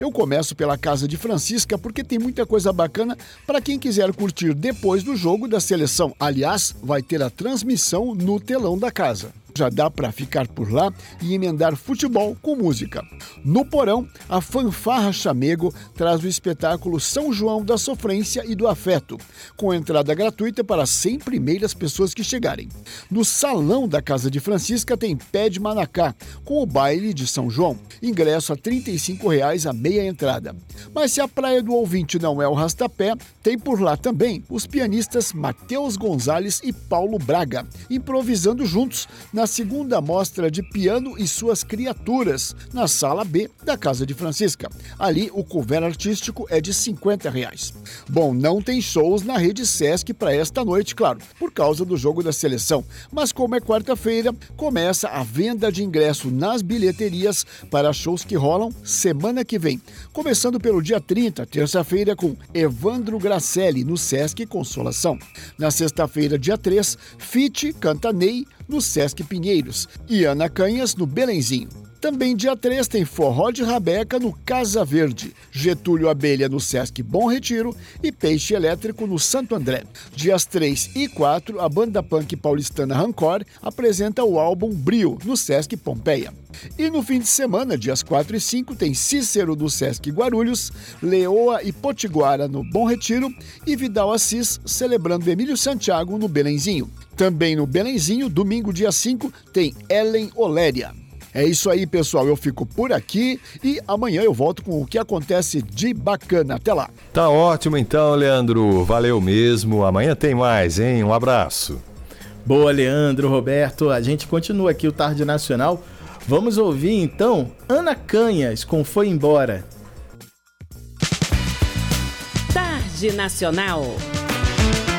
Eu começo pela Casa de Francisca porque tem muita coisa bacana para quem quiser curtir depois do jogo da seleção. Aliás, vai ter a transmissão no telão da casa. Já dá para ficar por lá e emendar futebol com música. No porão, a Fanfarra Chamego traz o espetáculo São João da Sofrência e do Afeto, com entrada gratuita para as 100 primeiras pessoas que chegarem. No salão da Casa de Francisca tem Pé de Manacá, com o baile de São João. Ingresso a R$ 35,00 a meia entrada. Mas se a praia do ouvinte não é o Rastapé, tem por lá também os pianistas Matheus Gonzalez e Paulo Braga, improvisando juntos na segunda mostra de piano e suas criaturas, na Sala B da Casa de Francisca. Ali, o couvert artístico é de R$ 50,00. Bom, não tem shows na Rede Sesc para esta noite, claro, por causa do jogo da seleção. Mas como é quarta-feira, começa a venda de ingresso nas bilheterias para shows que rolam semana que vem. Começando pelo dia 30, terça-feira, com Evandro Gracelli, no Sesc Consolação. Na sexta-feira, dia 3, Fite canta Ney, no Sesc Pinheiros, e Ana Canhas, no Belenzinho. Também dia 3 tem Forró de Rabeca no Casa Verde, Getúlio Abelha no Sesc Bom Retiro e Peixe Elétrico no Santo André. Dias 3 e 4, a banda punk paulistana Rancor apresenta o álbum Brio no Sesc Pompeia. E no fim de semana, dias 4 e 5, tem Cícero no Sesc Guarulhos, Leoa e Potiguara no Bom Retiro e Vidal Assis celebrando Emílio Santiago no Belenzinho. Também no Belenzinho, domingo dia 5, tem Ellen Oléria. É isso aí, pessoal. Eu fico por aqui e amanhã eu volto com o que acontece de bacana. Até lá. Tá ótimo então, Leandro. Valeu mesmo. Amanhã tem mais, hein? Um abraço. Boa, Leandro, Roberto. A gente continua aqui o Tarde Nacional. Vamos ouvir então Ana Canhas com Foi Embora. Tarde Nacional.